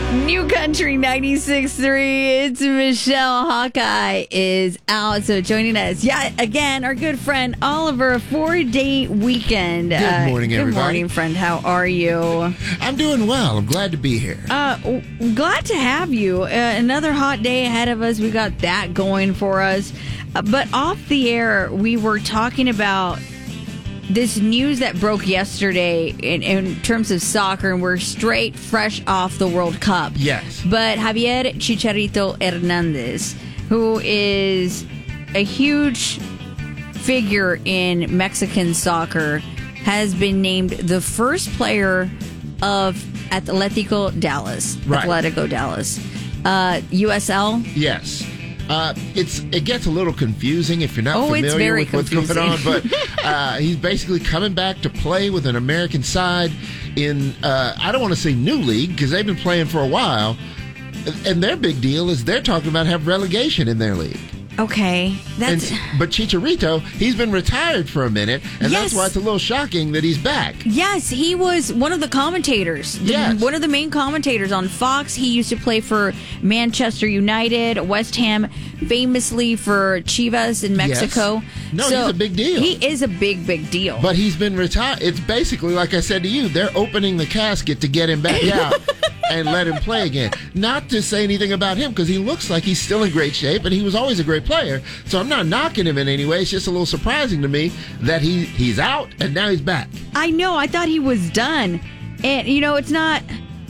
New Country 96.3. It's Michelle. Hawkeye is out. So joining us, again, our good friend Oliver, 4-day weekend. Good morning, everybody. Good morning, friend. How are you? I'm doing well. I'm glad to be here. Glad to have you. Another hot day ahead of us. We got that going for us. But off the air, we were talking about this news that broke yesterday in terms of soccer, and we're straight fresh off the World Cup. Yes. But Javier Chicharito Hernandez, who is a huge figure in Mexican soccer, has been named the first player of Atletico Dallas. Right. Atletico Dallas. USL? Yes. It gets a little confusing if you're not familiar with what's going on, but he's basically coming back to play with an American side in, I don't want to say new league, because they've been playing for a while, and their big deal is they're talking about have relegation in their league. Okay. But Chicharito, he's been retired for a minute, and Yes. that's why it's a little shocking that he's back. Yes, he was one of the commentators. Yes. One of the main commentators on Fox. He used to play for Manchester United, West Ham, famously for Chivas in Mexico. Yes. No, he's a big deal. He is a big deal. But he's been retired. It's basically, like I said to you, they're opening the casket to get him back out and let him play again. Not to say anything about him, because he looks like he's still in great shape, and he was always a great player. So I'm not knocking him in any way. It's just a little surprising to me that he's out and now he's back. I know. I thought he was done. And, it's not...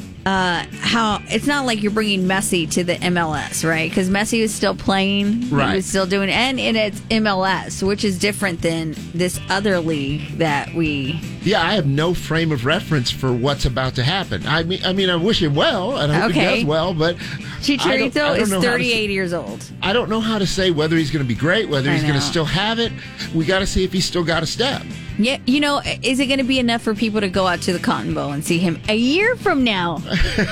it's not like you're bringing Messi to the MLS, right? Because Messi is still playing, right? He was still doing, and it's MLS, which is different than this other league that we. Yeah, I have no frame of reference for what's about to happen. I mean, I wish him well, and I hope he does well. But Chicharito is 38 years old. I don't know how to say whether he's going to be great, whether he's going to still have it. We got to see if he's still got a step. Yeah, is it going to be enough for people to go out to the Cotton Bowl and see him a year from now?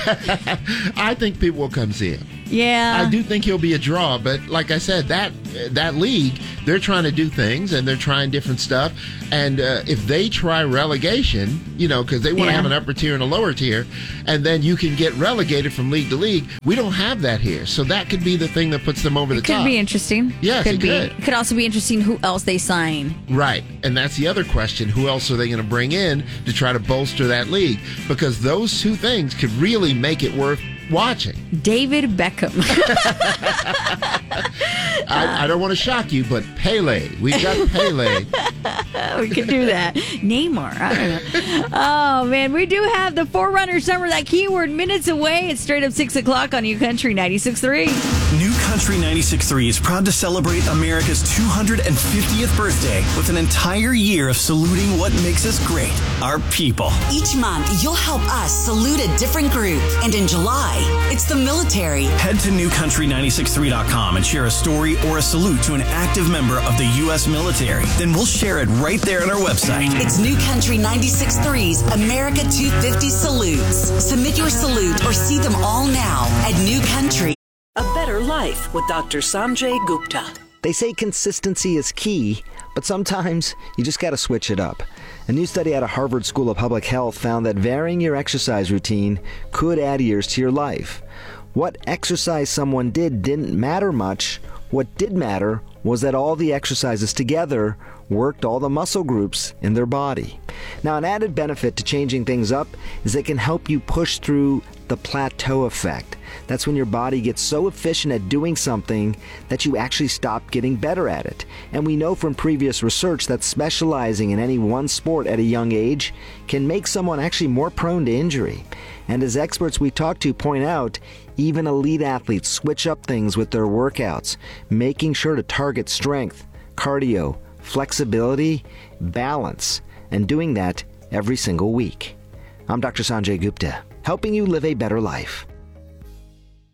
I think people will come see him. Yeah. I do think he'll be a draw, but like I said, that league, they're trying to do things, and they're trying different stuff. And if they try relegation, because they want to have an upper tier and a lower tier, and then you can get relegated from league to league, we don't have that here. So that could be the thing that puts them over the top. Could be interesting. Yes, it could. Could also be interesting who else they sign. Right. And that's the other question. Who else are they going to bring in to try to bolster that league? Because those two things could really make it worth watching. David Beckham. I don't want to shock you, but Pele. We've got Pele. We could do that. Neymar. I don't know. Oh, man. We do have the Forerunner Summer, that keyword, minutes away. It's straight up 6 o'clock on New Country 96.3. New Country 96.3 is proud to celebrate America's 250th birthday with an entire year of saluting what makes us great, our people. Each month, you'll help us salute a different group. And in July, it's the military. Head to newcountry963.com and share a story or a salute to an active member of the U.S. military. Then we'll share it right there on our website. It's New Country 96.3's America 250 Salutes. Submit your salute or see them all now at New Country. A Better Life with Dr. Sanjay Gupta. They say consistency is key, but sometimes you just got to switch it up. A new study out of Harvard School of Public Health found that varying your exercise routine could add years to your life. What exercise someone did didn't matter much. What did matter was that all the exercises together worked all the muscle groups in their body. Now, an added benefit to changing things up is it can help you push through the plateau effect. That's when your body gets so efficient at doing something that you actually stop getting better at it. And we know from previous research that specializing in any one sport at a young age can make someone actually more prone to injury. And as experts we talk to point out, even elite athletes switch up things with their workouts, making sure to target strength, cardio, flexibility, balance, and doing that every single week. I'm Dr. Sanjay Gupta, helping you live a better life.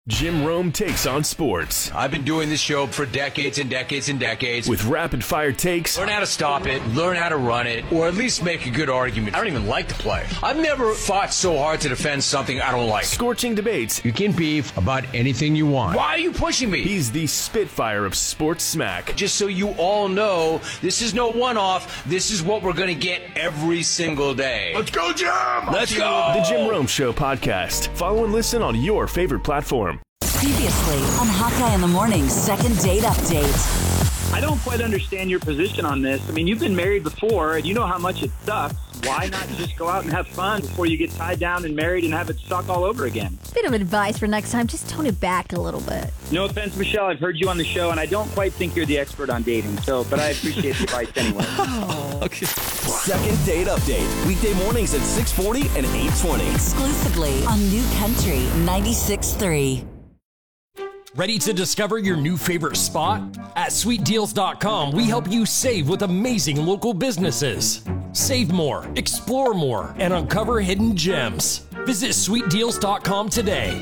Jim Rome takes on sports. I've been doing this show for decades and decades and decades. With rapid-fire takes. Learn how to stop it, learn how to run it, or at least make a good argument. I don't even like the play. I've never fought so hard to defend something I don't like. Scorching debates. You can beef about anything you want. Why are you pushing me? He's the Spitfire of sports smack. Just so you all know, this is no one-off. This is what we're going to get every single day. Let's go, Jim! Let's go! The Jim Rome Show podcast. Follow and listen on your favorite platform. Previously on Hawkeye in the Morning's second date update. I don't quite understand your position on this. I mean, you've been married before, and you know how much it sucks. Why not just go out and have fun before you get tied down and married and have it suck all over again? Bit of advice for next time. Just tone it back a little bit. No offense, Michelle. I've heard you on the show, and I don't quite think you're the expert on dating. But I appreciate the advice anyway. Okay. Second date update. Weekday mornings at 6:40 and 8:20. Exclusively on New Country 96.3. Ready to discover your new favorite spot? At SweetDeals.com, we help you save with amazing local businesses. Save more, explore more, and uncover hidden gems. Visit SweetDeals.com today.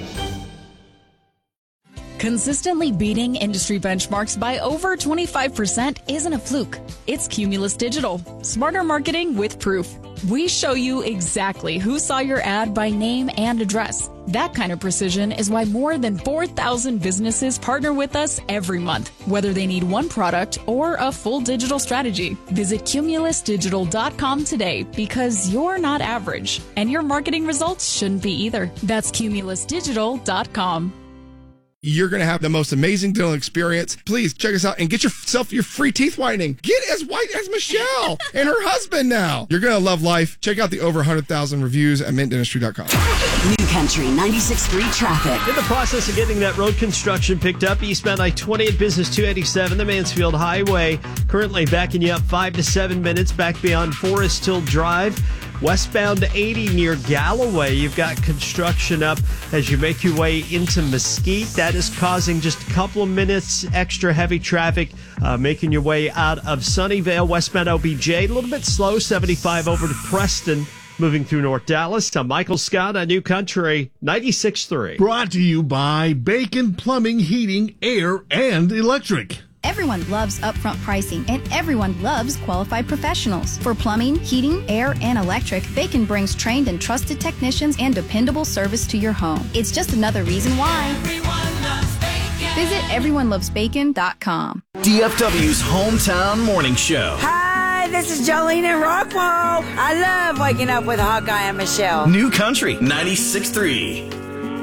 Consistently beating industry benchmarks by over 25% isn't a fluke. It's Cumulus Digital. Smarter marketing with proof. We show you exactly who saw your ad by name and address. That kind of precision is why more than 4,000 businesses partner with us every month, whether they need one product or a full digital strategy. Visit CumulusDigital.com today because you're not average, and your marketing results shouldn't be either. That's CumulusDigital.com. You're going to have the most amazing dental experience. Please check us out and get yourself your free teeth whitening. Get as white as Michelle and her husband now. You're going to love life. Check out the over 100,000 reviews at mintdentistry.com. New Country 96.3 traffic. In the process of getting that road construction picked up, eastbound I-20 at Business 287, the Mansfield Highway, currently backing you up 5 to 7 minutes back beyond Forest Hill Drive. Westbound 80 near Galloway, you've got construction up as you make your way into Mesquite. That is causing just a couple of minutes extra heavy traffic, making your way out of Sunnyvale. Westbound OBJ, a little bit slow, 75 over to Preston. Moving through North Dallas, I'm Michael Scott on New Country 96.3. Brought to you by Bacon Plumbing, Heating, Air, and Electric. Everyone loves upfront pricing, and everyone loves qualified professionals. For plumbing, heating, air, and electric, Bacon brings trained and trusted technicians and dependable service to your home. It's just another reason why. Everyone loves bacon. Visit everyonelovesbacon.com. DFW's hometown morning show. Hi, this is Jolene in Rockwall. I love waking up with Hawkeye and Michelle. New Country 96.3.